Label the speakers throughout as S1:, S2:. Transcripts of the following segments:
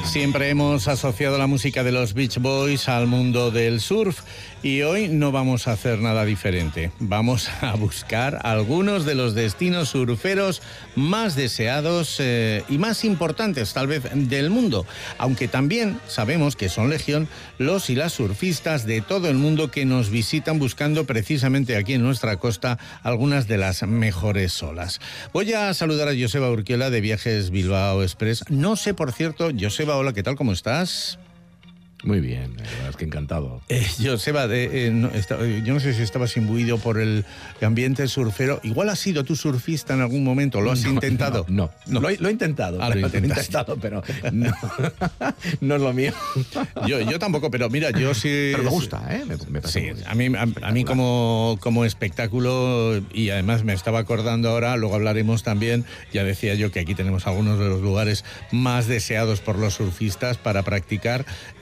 S1: Siempre hemos asociado la música de los Beach Boys al mundo del surf y hoy no vamos a hacer nada diferente. Vamos a buscar algunos de los destinos surferos más deseados y más importantes, tal vez, del mundo. Aunque también sabemos que son legión los y las surfistas de todo el mundo que nos visitan buscando precisamente aquí en nuestra costa algunas de las mejores olas. Voy a saludar a Joseba Urquiola de Viajes Bilbao Express. No sé, por cierto, Joseba, hola, ¿qué tal? ¿Cómo estás?
S2: Muy bien, la verdad es que encantado.
S1: Joseba, yo no sé si estabas imbuido por el ambiente surfero. Igual has sido tú surfista en algún momento, ¿lo has intentado?
S2: No. Lo he intentado, pero no, no es lo mío.
S1: Yo tampoco, pero mira, yo sí...
S2: Pero me gusta, ¿eh? Me
S1: sí, a mí como espectáculo, y además me estaba acordando ahora, luego hablaremos también, ya decía yo que aquí tenemos algunos de los lugares más deseados por los surfistas para practicar.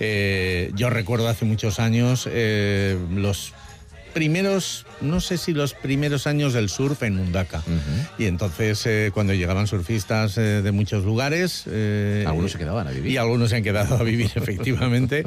S1: Yo recuerdo hace muchos años los primeros, no sé si los primeros años del surf en Mundaka. Y entonces cuando llegaban surfistas de muchos lugares...
S2: algunos se quedaban a vivir.
S1: Y algunos se han quedado a vivir, efectivamente.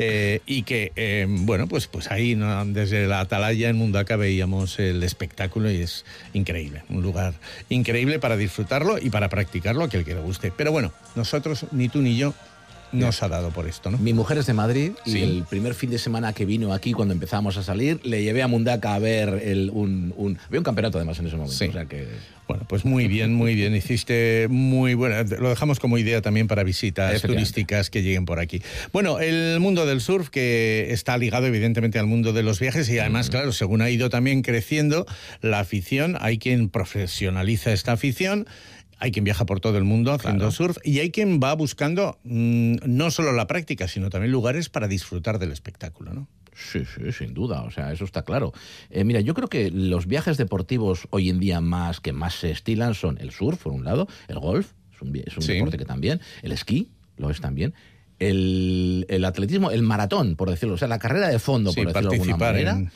S1: Y que, bueno, pues ahí, ¿no? Desde la atalaya en Mundaka veíamos el espectáculo y es increíble. Un lugar increíble para disfrutarlo y para practicarlo, aquel que le guste. Pero bueno, nosotros, ni tú ni yo, nos ha dado por esto, ¿no?
S2: Mi mujer es de Madrid y
S1: ¿sí?
S2: El primer fin de semana que vino aquí, cuando empezamos a salir, le llevé a Mundaka a ver había un campeonato además en ese momento.
S1: Sí.
S2: O sea que...
S1: Bueno, pues muy bien, hiciste muy buena. Lo dejamos como idea también para visitas turísticas que lleguen por aquí. Bueno, el mundo del surf, que está ligado evidentemente al mundo de los viajes y además, claro, según ha ido también creciendo la afición, hay quien profesionaliza esta afición. Hay quien viaja por todo el mundo haciendo surf y hay quien va buscando no solo la práctica, sino también lugares para disfrutar del espectáculo, ¿no?
S2: Sí, sin duda, o sea, eso está claro. Mira, yo creo que los viajes deportivos hoy en día que más se estilan son el surf, por un lado, el golf, es un deporte que también, el esquí lo es también, el atletismo, el maratón, por decirlo, o sea, la carrera de fondo, por decirlo de alguna manera,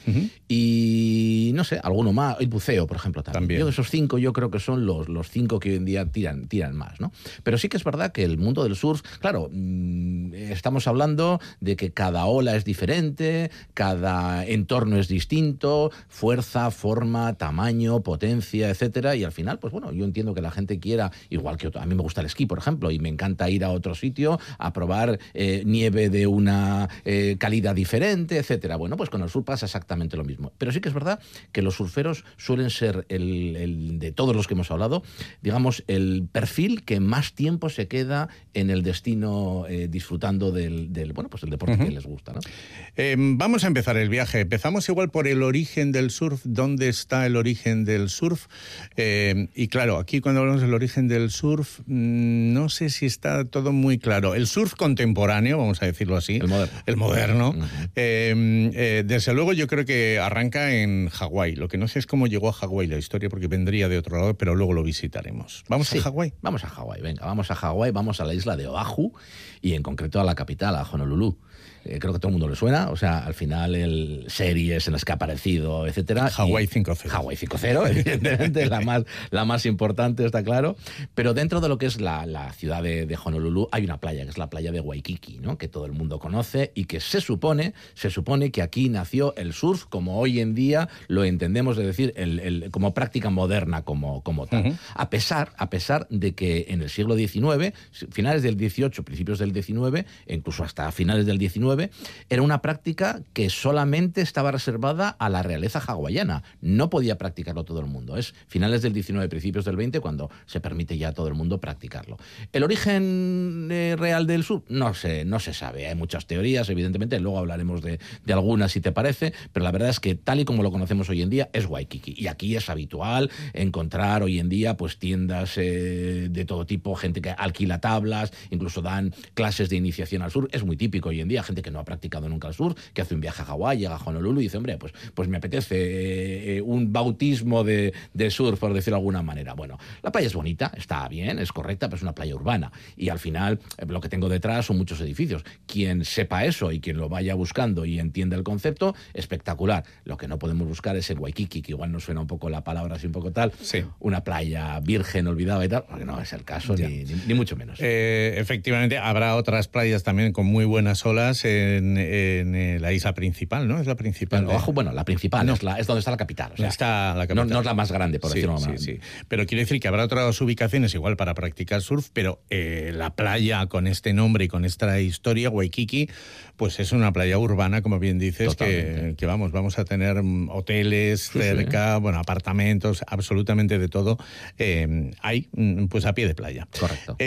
S2: y no sé, alguno más, el buceo, por ejemplo, también. Yo, esos 5 yo creo que son los 5 que hoy en día tiran más, ¿no? Pero sí que es verdad que el mundo del surf, claro, estamos hablando de que cada ola es diferente, cada entorno es distinto, fuerza, forma, tamaño, potencia, etcétera, y al final, pues bueno, yo entiendo que la gente quiera, igual que a mí me gusta el esquí, por ejemplo, y me encanta ir a otro sitio a probar nieve de una calidad diferente, etcétera. Bueno, pues con el surf pasa exactamente lo mismo. Pero sí que es verdad que los surferos suelen ser, de todos los que hemos hablado, digamos, el perfil que más tiempo se queda en el destino disfrutando del deporte que les gusta, ¿no?
S1: Vamos a empezar el viaje. Empezamos igual por el origen del surf. ¿Dónde está el origen del surf? Y claro, aquí cuando hablamos del origen del surf, no sé si está todo muy claro. El surf contemporáneo, vamos a decirlo así. El moderno. Desde luego yo creo que arranca en Hawái. Lo que no sé es cómo llegó a Hawái la historia, porque vendría de otro lado, pero luego lo visitaremos. ¿Vamos a Hawái?
S2: Vamos a Hawái, venga, vamos a Hawái, vamos a la isla de Oahu y en concreto a la capital, a Honolulu. Creo que a todo el mundo le suena, o sea, al final series en las que ha aparecido, etcétera.
S1: Hawái 5.0.
S2: Hawái 5.0, evidentemente, la más importante, está claro. Pero dentro de lo que es la ciudad de Honolulu hay una playa, que es la playa de Waikiki, ¿no? Que todo el mundo conoce y que se supone que aquí nació el surf como hoy en día lo entendemos, es decir, como práctica moderna como tal. A pesar de que en el siglo XIX, finales del XVIII, principios del XIX, e incluso hasta finales del XIX, era una práctica que solamente estaba reservada a la realeza hawaiana. No podía practicarlo todo el mundo. Es finales del XIX, principios del XX, cuando se permite ya a todo el mundo practicarlo. ¿El origen real del surf? No se sabe. Hay muchas teorías, evidentemente. Luego hablaremos de algunas, si te parece. Pero la verdad es que tal y como lo conocemos hoy en día, es Waikiki. Y aquí es habitual encontrar hoy en día pues tiendas de todo tipo, gente que alquila tablas, incluso dan clases de iniciación iniciación al surf. Es muy típico hoy en día, gente que no ha practicado nunca el surf, que hace un viaje a Hawái, llega a Honolulu y dice, hombre, pues me apetece un bautismo de surf, por decirlo de alguna manera. Bueno, la playa es bonita, está bien, es correcta, pero es una playa urbana. Y al final, lo que tengo detrás son muchos edificios. Quien sepa eso y quien lo vaya buscando y entienda el concepto, espectacular. Lo que no podemos buscar es en Waikiki, que igual nos suena un poco la palabra así un poco tal,
S1: sí,
S2: una playa virgen, olvidada y tal, porque no es el caso, ni mucho menos.
S1: Efectivamente, habrá otras playas también con muy buenas olas en la isla principal, ¿no? Es la principal.
S2: Bueno, la principal, no, es donde está la capital. O sea,
S1: está la capital.
S2: No es la más grande, por decirlo
S1: más. Sí. Pero quiero decir que habrá otras ubicaciones igual para practicar surf, pero la playa con este nombre y con esta historia, Waikiki, pues es una playa urbana, como bien dices, que vamos a tener hoteles cerca, bueno, apartamentos, absolutamente de todo. Hay, pues a pie de playa.
S2: Correcto.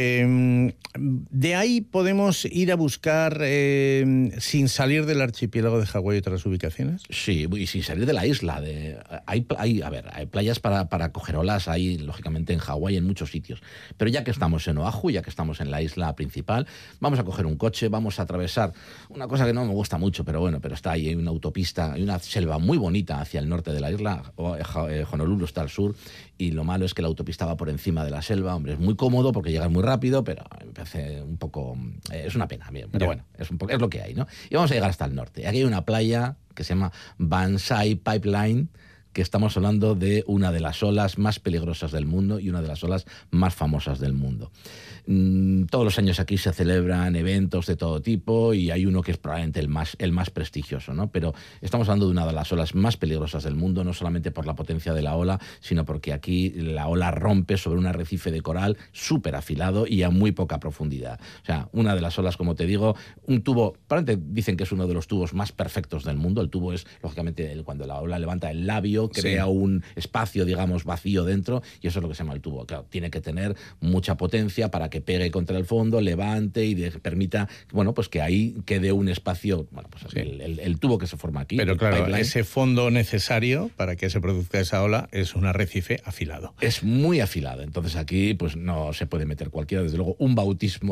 S1: De ahí podemos ir a buscar, sin salir del archipiélago de Hawái, otras ubicaciones.
S2: Sí, y sin salir de la isla. Hay playas para coger olas, hay lógicamente en Hawái, en muchos sitios. Pero ya que estamos en Oahu, ya que estamos en la isla principal, vamos a coger un coche, vamos a atravesar una cosa que no me gusta mucho, pero bueno, pero está ahí, hay una autopista, hay una selva muy bonita hacia el norte de la isla. Honolulu está al sur, y lo malo es que la autopista va por encima de la selva. Hombre, es muy cómodo porque llegas muy rápido, pero me parece un poco... es una pena, pero bueno, es lo que hay, ¿no? Y vamos a llegar hasta el norte. Aquí hay una playa que se llama Banzai Pipeline, que estamos hablando de una de las olas más peligrosas del mundo y una de las olas más famosas del mundo. Todos los años aquí se celebran eventos de todo tipo y hay uno que es probablemente el más prestigioso, ¿no? Pero estamos hablando de una de las olas más peligrosas del mundo, no solamente por la potencia de la ola, sino porque aquí la ola rompe sobre un arrecife de coral súper afilado y a muy poca profundidad. O sea, una de las olas, como te digo, un tubo, probablemente dicen que es uno de los tubos más perfectos del mundo. El tubo es, lógicamente, cuando la ola levanta el labio, crea un espacio, digamos, vacío dentro, y eso es lo que se llama el tubo. Claro, tiene que tener mucha potencia para que pegue contra el fondo, levante y permita, bueno, pues que ahí quede un espacio, bueno, pues el tubo que se forma aquí.
S1: Pero claro, pipeline, ese fondo necesario para que se produzca esa ola es un arrecife afilado.
S2: Es muy afilado, entonces aquí pues no se puede meter cualquiera, desde luego un bautismo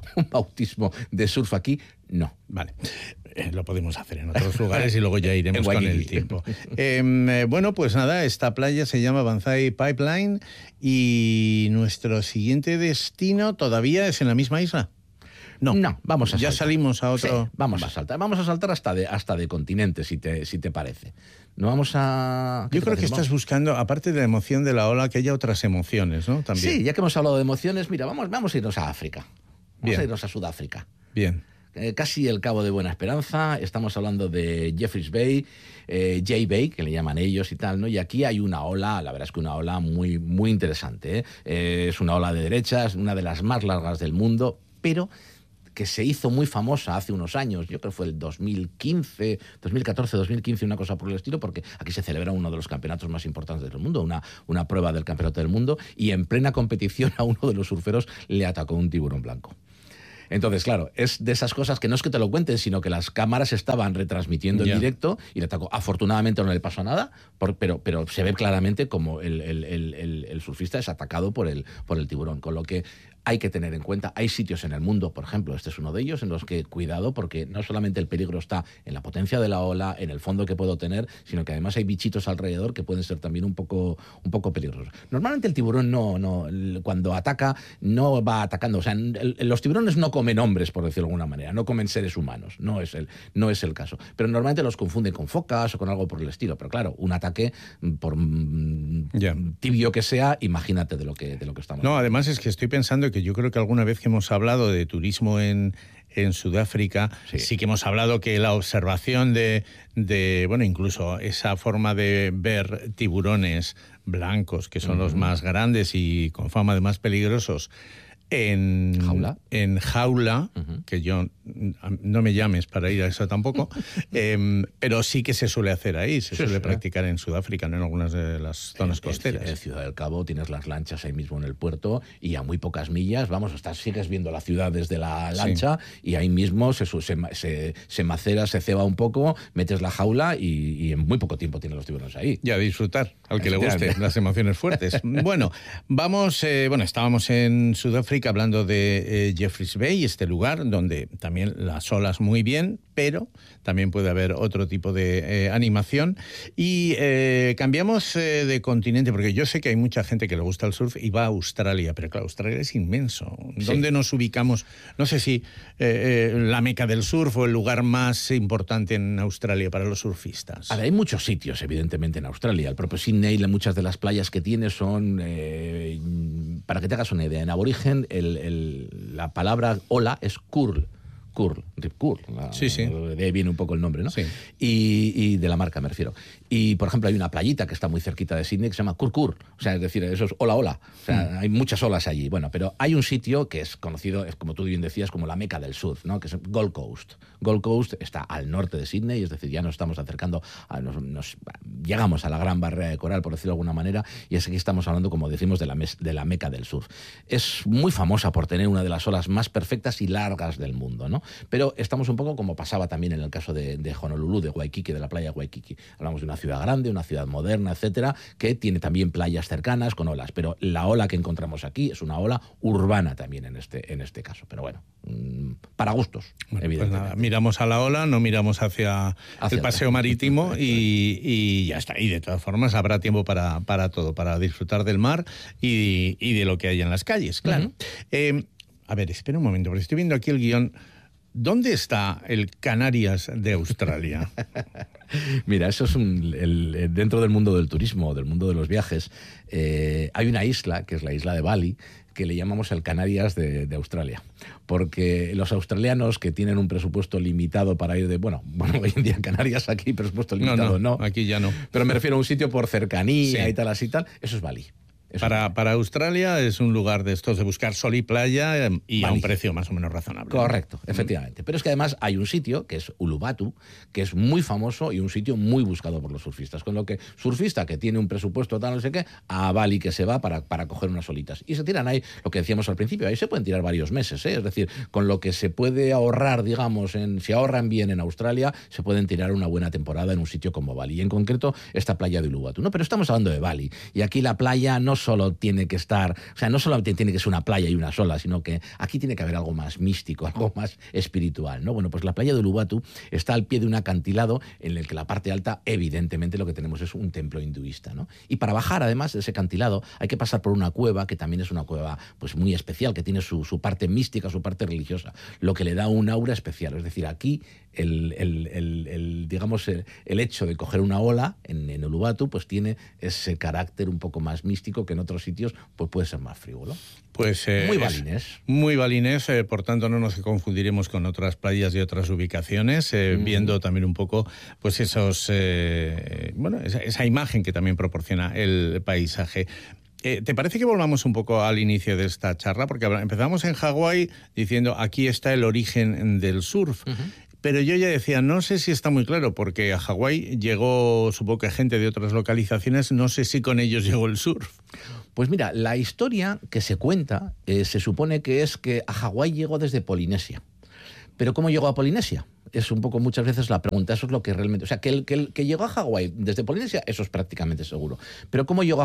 S2: de surf aquí, no.
S1: Vale. Lo podemos hacer en otros lugares y luego ya iremos con el tiempo. Bueno, pues nada, esta playa se llama Banzai Pipeline y nuestro siguiente destino todavía es en la misma isla. No,
S2: vamos a saltar.
S1: Ya salimos a otro...
S2: Sí, vamos a saltar hasta de continente, si te parece. No vamos a...
S1: Yo creo que estás buscando, aparte de la emoción de la ola, que haya otras emociones, ¿no? También.
S2: Sí, ya que hemos hablado de emociones, mira, vamos a irnos a África. Vamos a irnos a Sudáfrica.
S1: Bien.
S2: Casi el Cabo de Buena Esperanza, estamos hablando de Jeffreys Bay, J-Bay, que le llaman ellos y tal, ¿no? Y aquí hay una ola, la verdad es que una ola muy, muy interesante, ¿eh? Es una ola de derechas, una de las más largas del mundo, pero que se hizo muy famosa hace unos años, yo creo que fue el 2014, 2015, una cosa por el estilo, porque aquí se celebra uno de los campeonatos más importantes del mundo, una prueba del campeonato del mundo, y en plena competición a uno de los surferos le atacó un tiburón blanco. Entonces, claro, es de esas cosas que no es que te lo cuenten, sino que las cámaras estaban retransmitiendo en directo y le atacó. Afortunadamente no le pasó nada, pero se ve claramente como el surfista es atacado por el tiburón, con lo que hay que tener en cuenta. Hay sitios en el mundo, por ejemplo, este es uno de ellos, en los que cuidado, porque no solamente el peligro está en la potencia de la ola, en el fondo que puedo tener, sino que además hay bichitos alrededor que pueden ser también un poco peligrosos. Normalmente el tiburón cuando ataca, no va atacando. O sea, los tiburones no comen hombres, por decirlo de alguna manera, no comen seres humanos, no es el caso. Pero normalmente los confunden con focas o con algo por el estilo. Pero claro, un ataque, por tibio que sea, imagínate de lo que estamos
S1: hablando. Además es que estoy pensando que yo creo que alguna vez que hemos hablado de turismo en Sudáfrica, sí que hemos hablado que la observación de bueno, incluso esa forma de ver tiburones blancos, que son los más grandes y con fama de más peligrosos, en jaula, que yo no me llames para ir a eso tampoco, pero sí que se suele hacer ahí, se suele practicar en Sudáfrica, no en algunas de las zonas costeras.
S2: En Ciudad del Cabo tienes las lanchas ahí mismo en el puerto y a muy pocas millas, vamos, sigues viendo la ciudad desde la lancha y ahí mismo se macera, se ceba un poco, metes la jaula y en muy poco tiempo tienes los tiburones ahí.
S1: Y a disfrutar, al que le guste las emociones fuertes. Bueno, estábamos en Sudáfrica hablando de Jeffreys Bay, este lugar donde también las olas muy bien, pero también puede haber otro tipo de animación. Y cambiamos de continente, porque yo sé que hay mucha gente que le gusta el surf y va a Australia, pero claro, Australia es inmenso. ¿Dónde nos ubicamos? No sé si la meca del surf o el lugar más importante en Australia para los surfistas.
S2: Ahora, hay muchos sitios, evidentemente, en Australia. El propio Sydney, muchas de las playas que tiene son, para que te hagas una idea, en aborigen la palabra ola es curl. Rip Curl. De ahí viene un poco el nombre, ¿no?
S1: Sí.
S2: Y de la marca me refiero. Y, por ejemplo, hay una playita que está muy cerquita de Sydney que se llama Kur. O sea, es decir, eso es hola. O sea, hay muchas olas allí. Bueno, pero hay un sitio que es conocido, es como tú bien decías, como la meca del surf, ¿no? Que es Gold Coast. Gold Coast está al norte de Sydney, es decir, ya nos estamos acercando, llegamos a la gran barrera de coral, por decirlo de alguna manera, y es que estamos hablando, como decimos, de la meca del surf. Es muy famosa por tener una de las olas más perfectas y largas del mundo, ¿no? Pero estamos un poco como pasaba también en el caso de Honolulu, de Waikiki, de la playa de Waikiki. Hablamos de una ciudad grande, una ciudad moderna, etcétera, que tiene también playas cercanas con olas, pero la ola que encontramos aquí es una ola urbana también en este caso. Pero bueno, para gustos, evidentemente.
S1: Pues nada, miramos a la ola, no miramos hacia el paseo marítimo y ya está. Y de todas formas habrá tiempo para todo, para disfrutar del mar y de lo que hay en las calles, claro. A ver, espera un momento, porque estoy viendo aquí el guión. ¿Dónde está el Canarias de Australia?
S2: Mira, eso es dentro del mundo del turismo, del mundo de los viajes. Hay una isla, que es la isla de Bali, que le llamamos el Canarias de Australia. Porque los australianos que tienen un presupuesto limitado para ir bueno, hoy en día en Canarias aquí presupuesto limitado no.
S1: Aquí ya no.
S2: Pero me refiero a un sitio por cercanía y tal, así tal. Eso es Bali.
S1: Para Australia es un lugar de estos de buscar sol y playa y a un precio más o menos razonable.
S2: Correcto, efectivamente. Pero es que además hay un sitio, que es Uluwatu, que es muy famoso y un sitio muy buscado por los surfistas. Con lo que surfista que tiene un presupuesto tal, no sé qué, a Bali que se va para coger unas olitas. Y se tiran ahí, lo que decíamos al principio, ahí se pueden tirar varios meses, ¿eh? Es decir, con lo que se puede ahorrar, digamos, si ahorran bien en Australia, se pueden tirar una buena temporada en un sitio como Bali. Y en concreto, esta playa de Uluwatu. No, pero estamos hablando de Bali. Y aquí la playa no solo tiene que estar, o sea, no solamente tiene que ser una playa y una sola, sino que aquí tiene que haber algo más místico, algo más espiritual, ¿no? Bueno, pues la playa de Uluwatu está al pie de un acantilado en el que la parte alta, evidentemente, lo que tenemos es un templo hinduista, ¿no? Y para bajar, además de ese acantilado, hay que pasar por una cueva, que también es una cueva pues muy especial, que tiene su parte mística, su parte religiosa, lo que le da un aura especial. Es decir, aquí digamos, el hecho de coger una ola en Uluwatu, pues tiene ese carácter un poco más místico que en otros sitios pues puede ser más frívolo.
S1: Pues
S2: muy balinés.
S1: Muy balinés, por tanto no nos confundiremos con otras playas y otras ubicaciones, viendo también un poco pues esa imagen que también proporciona el paisaje. ¿Te parece que volvamos un poco al inicio de esta charla? Porque empezamos en Hawái diciendo aquí está el origen del surf. Pero yo ya decía, no sé si está muy claro, porque a Hawái llegó, supongo que gente de otras localizaciones, no sé si con ellos llegó el surf.
S2: Pues mira, la historia que se cuenta se supone que es que a Hawái llegó desde Polinesia. ¿Pero cómo llegó a Polinesia? Es un poco muchas veces la pregunta, eso es lo que realmente... O sea, que llegó a Hawái desde Polinesia, eso es prácticamente seguro. Pero ¿cómo llegó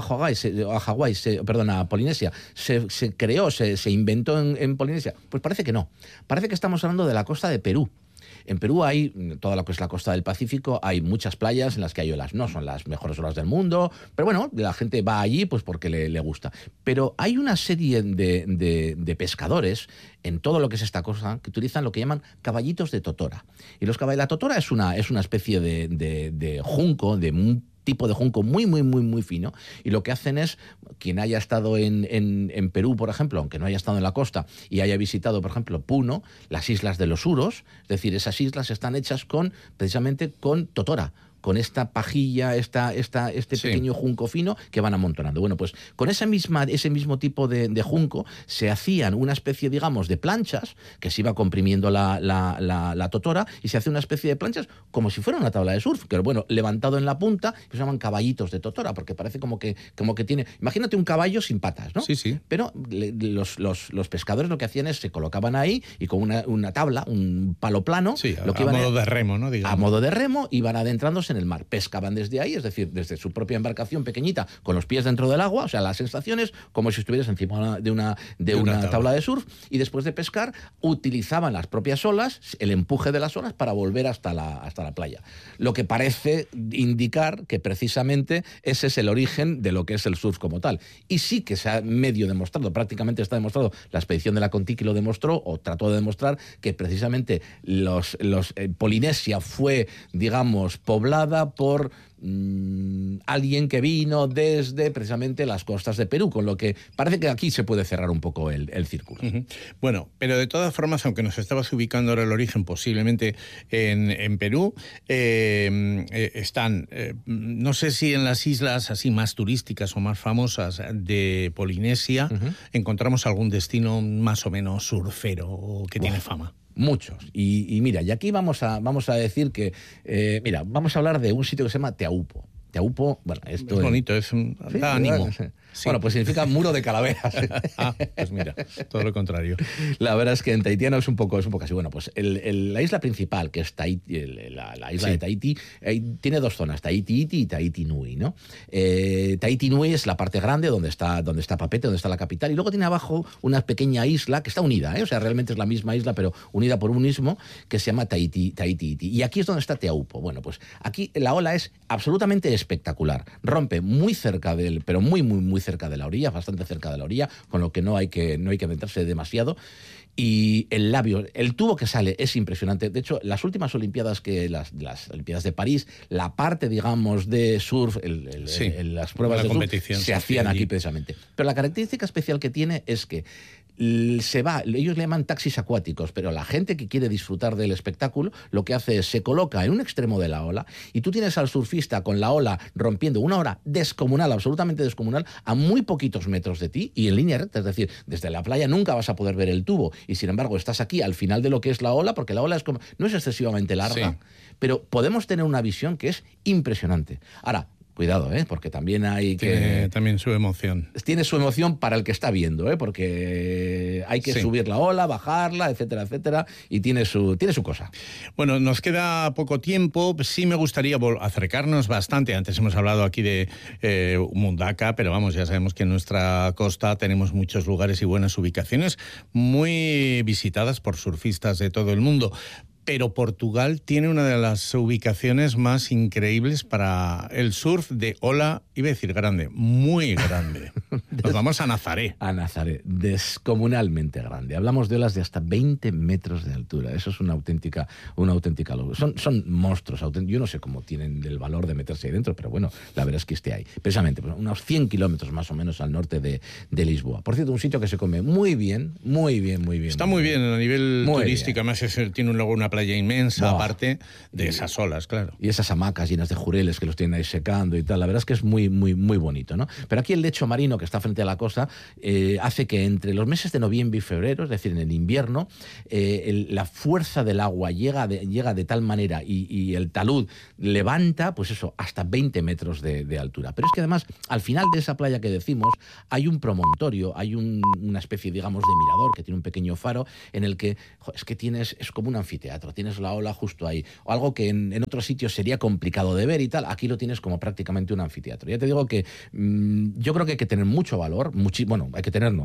S2: a Polinesia? ¿Se creó, se inventó en Polinesia? Pues parece que no. Parece que estamos hablando de la costa de Perú. En Perú hay, toda lo que es la costa del Pacífico, hay muchas playas en las que hay olas. No son las mejores olas del mundo, pero bueno, la gente va allí pues porque le gusta. Pero hay una serie de pescadores en todo lo que es esta cosa que utilizan lo que llaman caballitos de totora. Y la totora es una especie de junco, de un tipo de junco muy fino, y lo que hacen es, quien haya estado en Perú, por ejemplo, aunque no haya estado en la costa y haya visitado, por ejemplo, Puno, las islas de los Uros, es decir, esas islas están hechas precisamente con totora, con esta pajilla, este pequeño junco fino que van amontonando. Bueno, pues con ese mismo tipo de junco se hacían una especie, digamos, de planchas que se iba comprimiendo la totora y se hace una especie de planchas como si fuera una tabla de surf, que bueno, levantado en la punta, que se llaman caballitos de totora, porque parece como que tiene... Imagínate un caballo sin patas, ¿no?
S1: Sí, sí.
S2: Pero los pescadores lo que hacían es se colocaban ahí y con una tabla, un palo plano...
S1: Sí, a modo de remo, ¿no? Digamos.
S2: A modo de remo, iban adentrándose en el mar. Pescaban desde ahí, es decir, desde su propia embarcación pequeñita, con los pies dentro del agua, o sea, la sensación es como si estuvieras encima de una tabla de surf, y después de pescar, utilizaban las propias olas, el empuje de las olas, para volver hasta la playa. Lo que parece indicar que precisamente ese es el origen de lo que es el surf como tal. Y sí que se ha medio demostrado, prácticamente está demostrado, la expedición de la Kon-Tiki lo demostró, o trató de demostrar, que precisamente Polinesia fue, digamos, poblada por alguien que vino desde precisamente las costas de Perú, con lo que parece que aquí se puede cerrar un poco el círculo.
S1: Uh-huh. Bueno, pero de todas formas, aunque nos estabas ubicando ahora el origen posiblemente en Perú, están, no sé si en las islas así más turísticas o más famosas de Polinesia, encontramos algún destino más o menos surfero o que tiene fama.
S2: Muchos. Y mira, y aquí vamos a decir que, vamos a hablar de un sitio que se llama Teahupo. Teahupo, bueno, esto
S1: es bonito, es un ánimo.
S2: Sí. Bueno, pues significa muro de calaveras.
S1: Pues mira, todo lo contrario.
S2: La verdad es que en tahitiano es un poco así. Bueno, pues la isla principal, que es Tahiti, la isla de Tahiti, tiene dos zonas, Tahiti Iti y Tahiti Nui, ¿no? Tahiti Nui es la parte grande donde está Papeete, donde está la capital, y luego tiene abajo una pequeña isla que está unida, o sea, realmente es la misma isla, pero unida por un istmo, que se llama Tahiti Iti. Y aquí es donde está Teahupo. Bueno, pues aquí la ola es absolutamente espectacular. Rompe muy cerca pero muy, muy, muy cerca de la orilla, bastante cerca de la orilla, con lo que no hay que meterse demasiado. Y el tubo que sale es impresionante. De hecho, las últimas Olimpiadas, las Olimpiadas de París, la parte, digamos, de surf, las pruebas de surf, se hacían aquí precisamente. Pero la característica especial que tiene es que ellos le llaman taxis acuáticos, pero la gente que quiere disfrutar del espectáculo lo que hace es se coloca en un extremo de la ola y tú tienes al surfista con la ola rompiendo una ola descomunal, absolutamente descomunal, a muy poquitos metros de ti y en línea recta, es decir, desde la playa nunca vas a poder ver el tubo y sin embargo estás aquí al final de lo que es la ola, porque la ola no es excesivamente larga, pero podemos tener una visión que es impresionante. Ahora, cuidado, porque también
S1: tiene también su emoción.
S2: Tiene su emoción para el que está viendo, porque hay que subir la ola, bajarla, etcétera, etcétera, y tiene su cosa.
S1: Bueno, nos queda poco tiempo. Sí me gustaría acercarnos bastante. Antes hemos hablado aquí de Mundaka, pero vamos, ya sabemos que en nuestra costa tenemos muchos lugares y buenas ubicaciones muy visitadas por surfistas de todo el mundo. Pero Portugal tiene una de las ubicaciones más increíbles para el surf de ola, iba a decir grande, muy grande. Nos vamos a Nazaré.
S2: A Nazaré, descomunalmente grande. Hablamos de olas de hasta 20 metros de altura. Eso es una auténtica locura. Son monstruos. Yo no sé cómo tienen el valor de meterse ahí dentro, pero bueno, la verdad es que esté ahí. Precisamente, unos 100 kilómetros más o menos al norte de Lisboa. Por cierto, un sitio que se come muy bien.
S1: Está muy bien a nivel turístico. Además tiene luego una playa inmensa, aparte de esas olas, claro.
S2: Y esas hamacas llenas de jureles que los tienen ahí secando y tal. La verdad es que es muy, muy, muy bonito, ¿no? Pero aquí el lecho marino que está frente a la costa hace que entre los meses de noviembre y febrero, es decir, en el invierno, la fuerza del agua llega de tal manera y el talud levanta, pues eso, hasta 20 metros de altura. Pero es que además, al final de esa playa que decimos, hay un promontorio, hay una especie, digamos, de mirador que tiene un pequeño faro en el que es como un anfiteatro. Tienes la ola justo ahí, o algo que en otros sitios sería complicado de ver y tal, aquí lo tienes como prácticamente un anfiteatro. Ya te digo que yo creo que hay que tener mucho valor, hay que tener,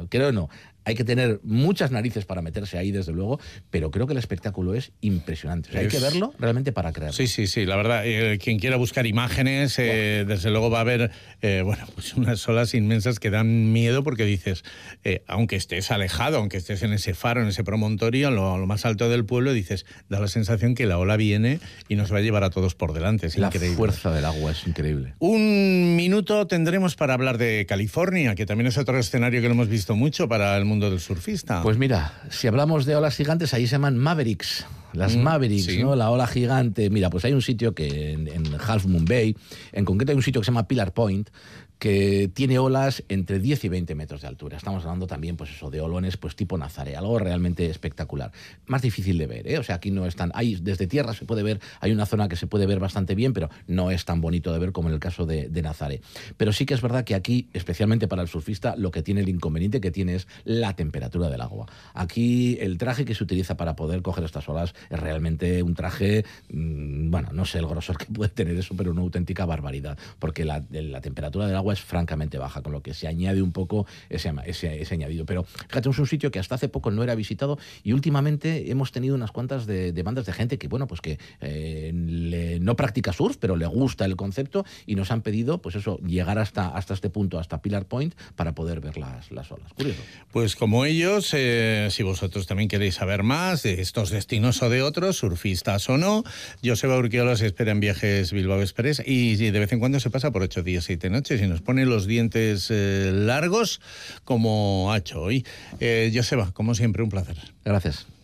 S2: hay que tener muchas narices para meterse ahí, desde luego, pero creo que el espectáculo es impresionante. O sea, hay que verlo realmente para creerlo.
S1: Sí, la verdad, quien quiera buscar imágenes, desde luego va a ver, pues unas olas inmensas que dan miedo porque dices, aunque estés alejado, aunque estés en ese faro, en ese promontorio, lo más alto del pueblo, dices, da la sensación que la ola viene y nos va a llevar a todos por delante. Es increíble.
S2: La fuerza del agua es increíble.
S1: Un minuto tendremos para hablar de California, que también es otro escenario que lo hemos visto mucho para el mundo del surfista.
S2: Pues mira, si hablamos de olas gigantes, ahí se llaman Mavericks. las Mavericks,
S1: sí.
S2: ¿no? La ola gigante. Mira, pues hay un sitio que en Half Moon Bay, en concreto hay un sitio que se llama Pillar Point, que tiene olas entre 10 y 20 metros de altura. Estamos hablando también, pues eso, de olones pues tipo Nazaré, algo realmente espectacular. Más difícil de ver, ¿eh? O sea, aquí no es tan... desde tierra se puede ver, hay una zona que se puede ver bastante bien, pero no es tan bonito de ver como en el caso de Nazaré. Pero sí que es verdad que aquí, especialmente para el surfista, lo que tiene el inconveniente que tiene es la temperatura del agua. Aquí el traje que se utiliza para poder coger estas olas es realmente un traje, bueno, no sé el grosor que puede tener eso, pero una auténtica barbaridad, porque la temperatura del agua es francamente baja, con lo que se añade un poco ese añadido. Pero fíjate, es un sitio que hasta hace poco no era visitado y últimamente hemos tenido unas cuantas demandas de gente que, bueno, pues que no practica surf, pero le gusta el concepto y nos han pedido, pues eso, llegar hasta este punto, hasta Pillar Point, para poder ver las olas. Curioso.
S1: Pues como ellos, si vosotros también queréis saber más de estos destinos o de otros, surfistas o no, Joseba Urquiola se espera en Viajes Bilbao Express y de vez en cuando se pasa por 8 días, 7 noches y nos pone los dientes largos como ha hecho hoy. Joseba, como siempre, un placer.
S2: Gracias.